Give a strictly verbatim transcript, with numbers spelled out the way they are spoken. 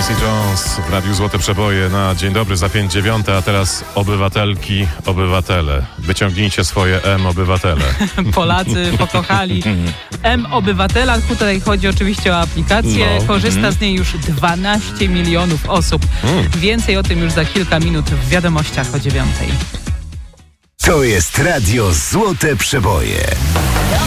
Quincy Jones w Radiu Złote Przeboje na dzień dobry za pięć dziewiąte, a teraz obywatelki, obywatele. Wyciągnijcie swoje M-obywatele. Polacy pokochali M-obywatela. Tutaj chodzi oczywiście o aplikację. No. Korzysta Mm. z niej już dwanaście milionów osób. Mm. Więcej o tym już za kilka minut w wiadomościach o dziewiątej. To jest Radio Złote Przeboje.